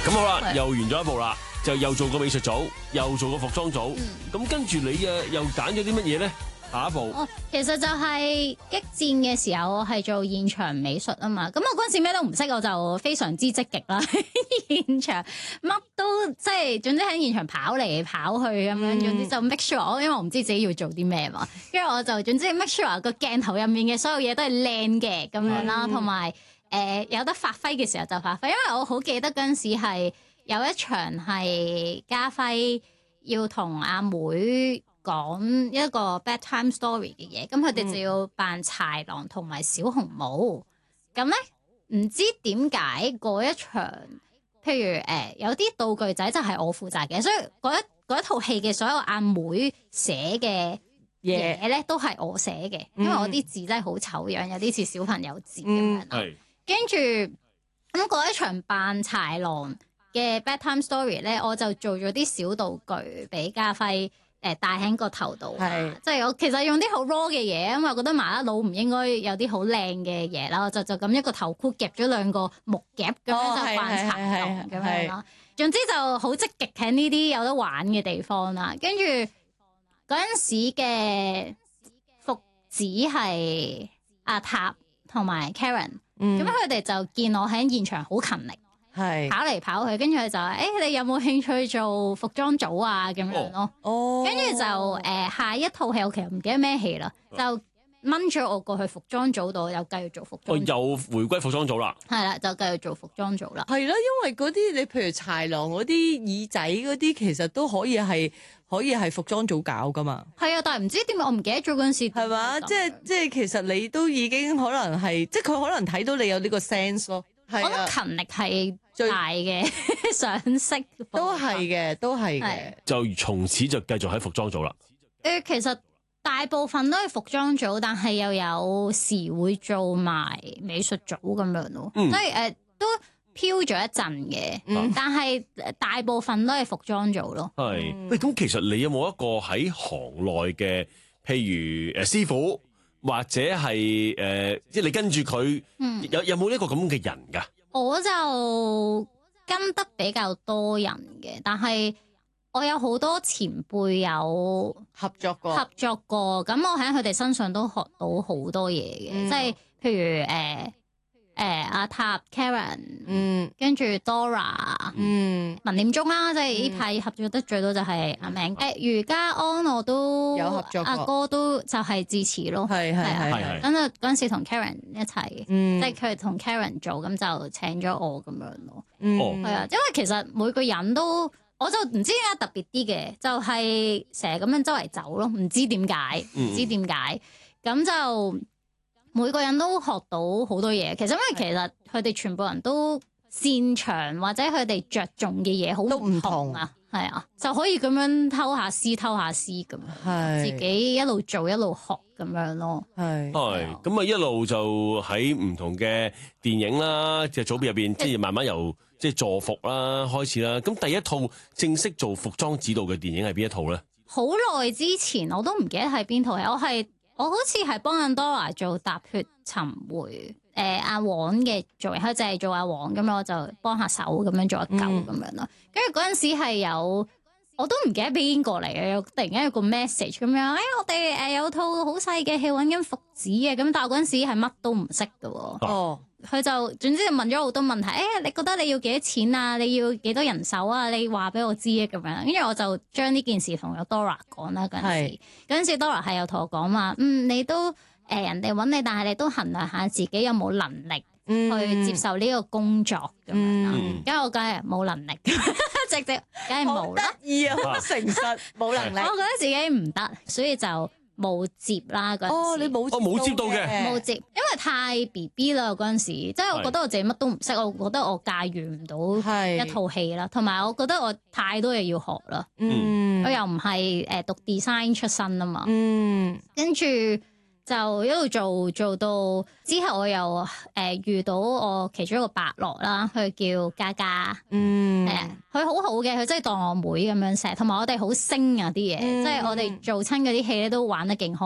咁好啦，又完咗一步啦，就又做個美術組，又做個服裝組。咁跟住你又揀咗啲乜嘢咧？下一步其實就係激戰嘅時候，我係做現場美術啊嘛。咁我嗰陣時咩都唔識，我就非常之積極啦。現場乜都即係，總之喺現場跑嚟跑去咁樣，總之就 make sure，因為我唔知自己要做啲咩嘛。跟住我就總之 make sure 個鏡頭入面嘅所有嘢都係靚嘅咁樣啦，同埋有得發揮嘅時候就發揮。因為我好記得嗰陣時係有一場係家輝要同阿妹講一個 bedtime story 嘅嘢，咁佢哋就要扮豺狼同埋小紅帽。咁咧唔知點解嗰一場，譬如有啲道具仔就係我負責嘅，所以嗰一套戲嘅所有阿妹寫嘅嘢咧都係我寫嘅，因為我啲字真係好醜樣，有啲似小朋友字咁樣。跟住咁嗰一場扮豺狼嘅 bedtime story 咧，我就做咗啲小道具俾家輝。戴喺個頭度，即係我其實用啲好 raw 嘅嘢，因為我覺得麻甩佬唔應該有啲好靚嘅嘢啦，我就咁一個頭箍夾咗兩個木夾咁樣就扮豺狼咁樣啦。總之就好積極喺呢啲有得玩嘅地方啦。跟住嗰陣時嘅服子係阿塔同埋 Karen，咁佢哋就見我喺現場好勤力。跑嚟跑去，跟住佢就話：你有冇興趣做服裝組啊？咁樣咯。跟住就下一套戲我其實唔記得咩戲啦，就掹咗我過去服裝組度，又繼續做服裝組。 又回歸服裝組啦。係啦，就繼續做服裝組啦。 係啦，因為嗰啲你譬如豺狼嗰啲耳仔嗰啲，其實都可以係服裝組搞噶嘛。 係啊，但係唔知點解我唔記得咗嗰陣時係嘛？即係其實你都已經可能係，即係佢可能睇到你有呢個 sense 咯。我覺得勤力係最大嘅賞識， 都係嘅。 就從此就繼續喺服裝組啦。 其實大部分都係服裝組，但係又有時會做埋美術組咁樣咯。所以都飄咗一陣嘅，但係大部分都係服裝組咯。 係喂，咁其實你有冇一個喺行內嘅，譬如師傅？或者係即係你跟住佢，有冇呢個咁嘅人㗎？ 我就跟得比較多人嘅，但係我有好多前輩有合作過，咁我喺佢哋身上都學到好多嘢嘅，即係譬如阿塔 Karen，跟住 Dora，文念中啦，即係呢排合作得最多就係阿明。余家安我都有合作過，阿哥都就係支持咯，係。咁啊嗰陣時同 Karen 一齊，即係佢同 Karen 做，咁就請咗我咁樣咯。係啊，因為其實每個人都，我就唔知點解特別啲嘅，就係成日咁樣周圍走咯，唔知點解，咁就。每個人都學到好多嘢，其實因為其實佢哋全部人都擅長或者佢哋着重嘅嘢好唔同啊，係啊，就可以咁樣偷下師咁樣，自己一路做一路學咁樣咯。係咁啊，一路就喺唔同嘅電影啦，即係組別入邊，即係慢慢由即係助服啦開始啦。咁第一套正式做服裝指導嘅電影係邊一套咧？ 好耐之前我都唔記得係邊套戲，我好似係幫阿 Dora 做踏血尋回，阿黃嘅做，佢就係做阿黃咁樣，我就幫下手咁樣做一嚿咁樣咯。跟住嗰陣時係有，我都唔記得邊個嚟嘅，突然間有個 message 咁樣，我哋有套好細嘅戲揾緊服子嘅，咁但係嗰陣時係乜都唔識嘅喎。佢就總之就問咗好多問題，你覺得你要幾多錢啊？你要幾多人手啊？你話俾我知啊咁樣。跟住我就將呢件事同咗 Dora 講啦。嗰陣時 Dora 係有同我講話，你都人哋揾你，但係你都衡量下自己有冇能力去接受呢個工作咁樣啦。咁我梗係冇能力，直接梗係冇啦。 好得意啊！好誠實，冇能力。 我覺得自己唔得，所以就冇接啦嗰陣時。 你冇接到嘅， 冇接，因為太 BB 啦嗰陣時，即係我覺得我自己乜都唔識，我覺得我駕馭唔到一套戲啦，同埋我覺得我太多嘢要學啦。我又唔係讀 design 出身啊嘛，跟住就一路做到之後，我又遇到我其中一個伯樂啦，佢叫嘉嘉，佢好好嘅，佢真係當我妹咁樣錫，同埋我哋好升啊啲嘢，即係我哋做親嗰啲戲咧都玩得勁開。